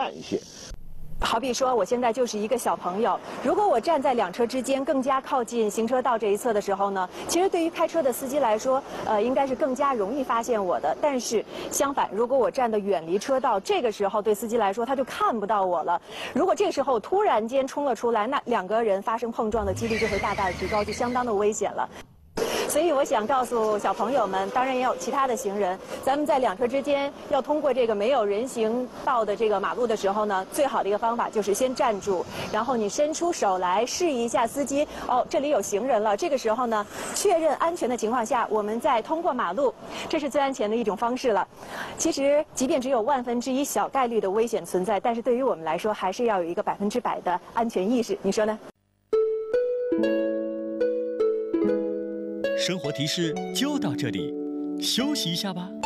慢一些。 好比说，我现在就是一个小朋友，如果我站在两车之间，更加靠近行车道这一侧的时候呢，其实对于开车的司机来说，应该是更加容易发现我的。但是相反，如果我站得远离车道，这个时候对司机来说他就看不到我了。如果这个时候突然间冲了出来，那两个人发生碰撞的几率就会大大的提高，就相当的危险了。所以我想告诉小朋友们，当然也有其他的行人，咱们在两车之间要通过这个没有人行道的这个马路的时候呢，最好的一个方法就是先站住，然后你伸出手来示意一下司机，哦，这里有行人了。这个时候呢，确认安全的情况下，我们再通过马路，这是最安全的一种方式了。其实，即便只有1/1000小概率的危险存在，但是对于我们来说，还是要有一个100%的安全意识。你说呢？ 生活提示就到这里，休息一下吧。